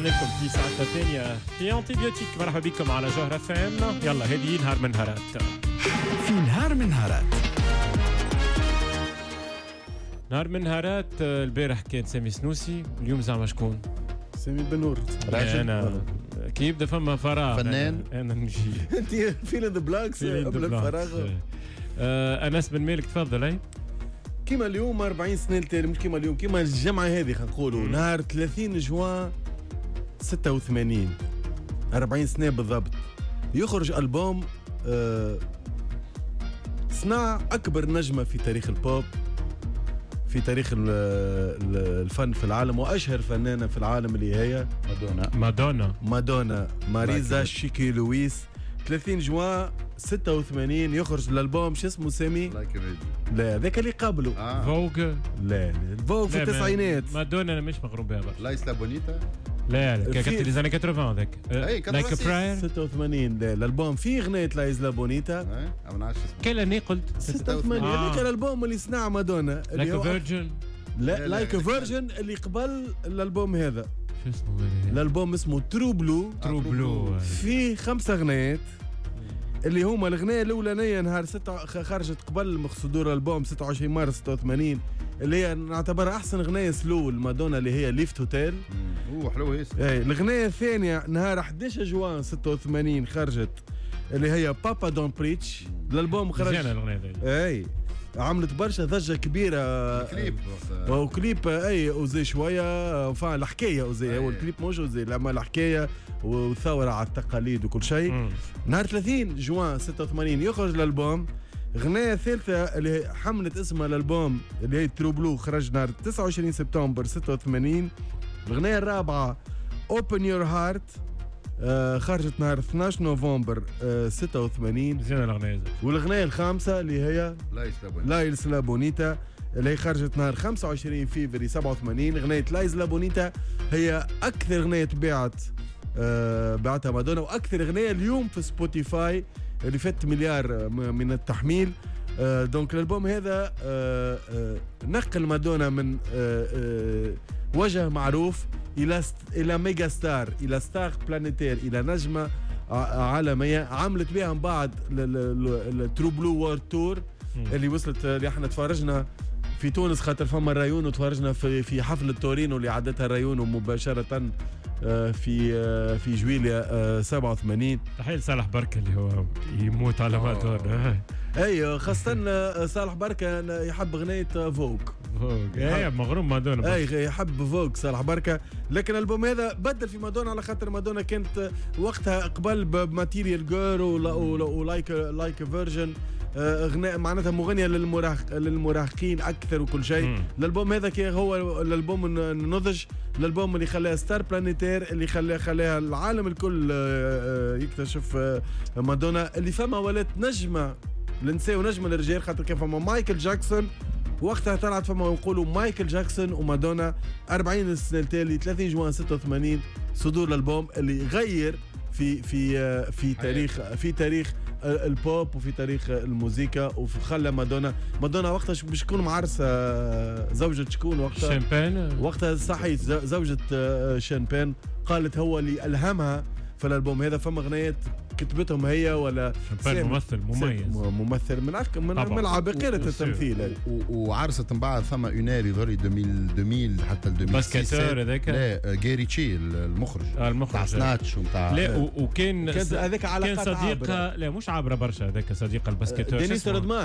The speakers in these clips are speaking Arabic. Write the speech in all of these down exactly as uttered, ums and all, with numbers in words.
رجعنا لكم في ساعتنا الثانية في أنتيبيوتيك. مرحبا بكم على جوهرة اف ام. يلا هذه نهار من نهارات. في نهار من نهارات نهار من نهارات البارح كان سامي سنوسي، اليوم زعما شكون؟ سامي بنور. أنا كي يبدا فما فراغ فنان أنا نجي. أنت فيل ذا بلاكس قبل الفراغ. أنس بن مالك تفضل. أي كيما اليوم أربعين سنة التالي، مش كيما اليوم، كيما الجمعة هذه خلينا نقولوا نهار ثلاثين جوان ستة وثمانين، أربعين سنة بالضبط، يخرج ألبوم آه صنع أكبر نجمة في تاريخ البوب، في تاريخ الفن في العالم، وأشهر فنانة في العالم اللي هي مادونا مادونا مادونا ماريزا شيكي لويس. ثلاثين جوان ستة وثمانين يخرج الألبوم شو اسمه سامي؟ لايك فيديو. لا ذاك اللي قبله آه. فوق. لا لا فوق في التسعينات. مادونا أنا مش مغروم بها برشا. لا إسلا بونيتا. لا لا كانت لي زاني ثمانين ذاك. لايك براير ستة وثمانين. لا الألبوم فيه أغنية لا إسلا بونيتا. أه ما نعرفش اسمه. كلا ني قلت ستة وثمانين. هذاك آه. الألبوم اللي صنع مادونا. لايك فيرجن. لا لايك فيرجن اللي قبل الألبوم هذا. شو اسمه؟ الألبوم اسمه ترو بلو. ترو بلو. فيه خمس أغنيات اللي هما الأغنية الأولانية نهار ستة خرجت قبل صدور الألبوم ستة وعشرين مارس ستة وثمانين، اللي هي نعتبرها أحسن أغنية سلو المادونا اللي هي ليفت هوتيل. أوه حلوة هي. اي الأغنية الثانية نهار أحد عشر جوان ستة وثمانين خرجت اللي هي بابا دون بريتش. الألبوم خرج مزيانة الأغنية ذي. اي عملت برشا ضجة كبيرة. كليب وكليب اي وزي شوية فا الحكاية وزي هو الكليب مش وزي لما الحكاية وثورة على التقاليد وكل شيء. نهار ثلاثين جوان ستة وثمانين يخرج الألبوم. غناية ثالثة اللي حملت اسمها الألبوم اللي هي ترو بلو خرج نهار تسعة وعشرين سبتمبر ستة وثمانين. الغناية الرابعة Open Your Heart آه خرجت نهار اثني عشر نوفمبر آه ستة وثمانين. زين الأغنية زي. والغناية الخامسة اللي هي لا إسلا بونيتا. لا إسلا بونيتا اللي هي خرجت نهار خمسة وعشرين فيفري سبعة وثمانين. غناية لا إسلا بونيتا هي أكثر غناية تباعت آه بعتها مادونا، وأكثر غناية اليوم في سبوتيفاي اللي فات مليار من التحميل. آه دونك الألبوم هذا آه آه نقل مادونا من آه آه وجه معروف إلى إلى ميجا ستار، إلى ستار بلانيتير، إلى نجمة عالمية. عملت بها من بعد الترو بلو وورد تور اللي وصلت اللي احنا تفرجنا في تونس خاطر فما الرايون، وتفرجنا في في حفلة تورينو اللي عدتها الرايون مباشرة في في جويليا سبعة وثمانين. تحية صالح بركة اللي هو يموت على مادونا. اي خاصة صالح بركة يحب غنية فوق. فوق اي مغروم مادونا. اي يحب فوق صالح بركة. لكن الالبوم هذا بدل في مادونا على خاطر مادونا كانت وقتها قبل بماتيريال جير ولايك لايك فيرجن اغناء معناتها مغنيه للمراهق للمراهقين اكثر وكل شيء. الالبوم هذا كي هو الالبوم النضج، الالبوم اللي خلاها ستار بلانيتير، اللي خلاها خلاها العالم الكل يكتشف مادونا، اللي فما ولات نجمه للنساء ونجمه للرجال. خاطر كان فما مايكل جاكسون وقتها طلعت فما نقولوا مايكل جاكسون ومادونا. أربعين السنه التالي ثلاثين جوان ستة وثمانين صدور الالبوم اللي غير في في في تاريخ في تاريخ البوب وفي تاريخ الموسيقى، وخلى مادونا مادونا وقتها باش تكون معرسه زوجة شكون وقتها؟ شامبان. وقتها صحيح زوجة شامبان. قالت هو اللي ألهمها في الألبوم هذا. فما أغنيات كتبتهم هي ولا شامبان ممثل مميز ممثل من أك من من عباقرة التمثيل. وعرسة من بعد ثم اونير يظهر ألفين حتى ألفين باسكيتور هذاك. لا جيري تشي المخرج المخرج تاع سناتش وتاع. لا وكان هذاك على كان صديقه. لا مش عابره برشا هذاك صديقه الباسكيتور. دينيس رودمان.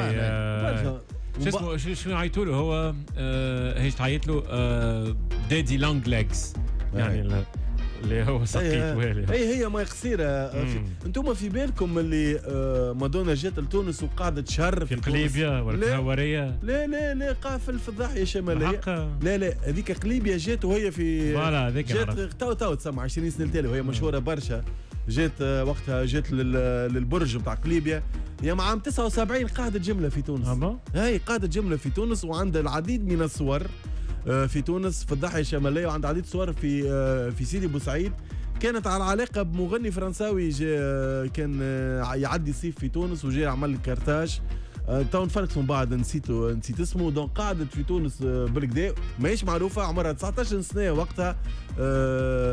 شو اسمه شو شو عيطوا له هو آه هيش تعيط له آه دادي لونج ليجز يعني اللي هو سقيط والي. اي هي ما قصيره. انتم في بالكم اللي آه مادونا جات لتونس وقعدت شهر في قليبيا ولا في هواريه؟ لا لا لا قافل في الضاحيه الشماليه. لا لا هذيك قليبيا جات وهي في فوالا هذيك جات تو تو تسمع عشرين سنه التالي وهي مشهوره برشا. جات وقتها جات للبرج بتاع قليبيا يا عام تسعة وسبعين قاعدة جملة في تونس. أما؟ هاي قاعدة جملة في تونس وعندها العديد من الصور في تونس في الضاحية الشمالية، وعند عديد صور في في سيدي بوسعيد. كانت على علاقة بمغني فرنساوي كان يعدي صيف في تونس وجاء عمل كارتاج. تو نفرقوا من بعد نسيتو نسيت اسمه. دونك قعدت في تونس بالكدا ماهيش معروفه، عمرها تسعطاش سنه وقتها.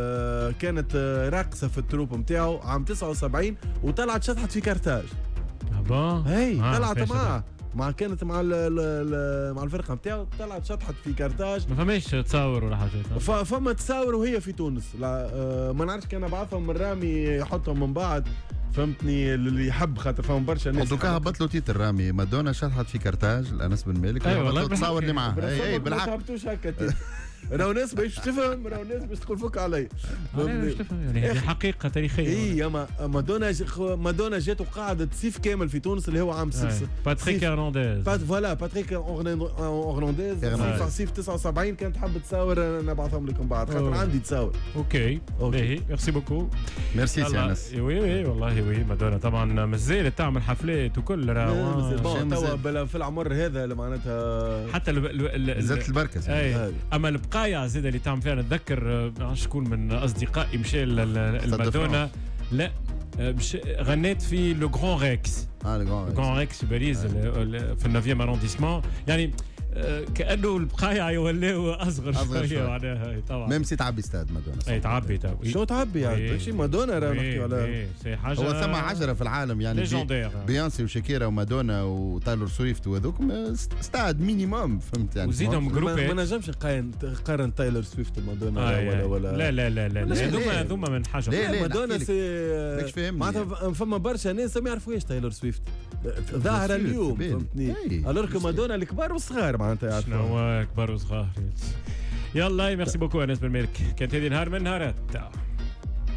كانت راقصه في التروب نتاعو عام تسعة وسبعين وطلعت شطحت في كارتاج. اه هي طلعت معاه مع كانت مع ال ال مع الفرقه نتاعو طلعت شطحت في كارتاج. ما فماش تصاور ولا حاجه؟ فما تصاور وهي في تونس. لا آه ما نعرفش كان ابعثهم من رامي يحطهم من بعد فهمتني اللي يحب خاطر فهم برشا ناس. دوكا هبط له تيتر رامي مادونا شطحت في كارتاج الانس بن مالك. ايوه والله تصور اللي معاه. اي اي بالحق ما تهبطوش هكا. راهو ناس باش تفهم راهو ناس باش تقول فك علي. باش تفهم يعني هذه حقيقه تاريخيه. اي اما مادونا مادونا جات وقعدت صيف كامل في تونس اللي هو عام باتريك ارلانديز. فوالا باتريك اورلانديز صيف تسعة وسبعين كانت حابه تصاور نبعثهم لكم بعد خاطر عندي تصاور. اوكي باهي ميرسي بوكو. ميرسي سي انس. وي وي والله وي مادونا طبعا مازالت تعمل حفلات وكل راهو توا في العمر هذا اللي معناتها حتى زادت البركه. اما البقايا زيد اللي تعمل فيها نتذكر ما نعرفش شكون من اصدقائي مشى المادونا لا مش غنيت في لو غران ريكس. اه لو غران ريكس في باريس في النوفيام ارونديسمون يعني كانه البقايا يوليو اصغر شويه معناها طبعا ميم سي تعبي استاد مادونا. اي تعبي تعبي شو تعبي يعني شي مادونا راه نحكي على حاجه هو ثم عشرة في العالم يعني بيانسي وشاكيرا ومادونا وتايلور سويفت وهذوك استاد مينيموم فهمت يعني وزيدهم جروبات. ما نجمش نقارن تايلور سويفت ومادونا ولا ولا لا لا لا لا هذوما هذوما من حاجه. لا مادونا سي معناتها فما برشا ناس ما يعرفوش تايلور سويفت ظاهره اليوم فهمتني. الوغ مادونا الكبار والصغار معناتها شنو هو كبار وصغار. يلا ميرسي بوكو انس بن مالك كانت هذه نهار من نهارات.